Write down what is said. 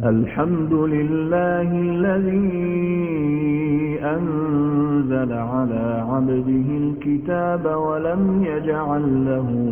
الحمد لله الذي أنزل على عبده الكتاب ولم يجعل له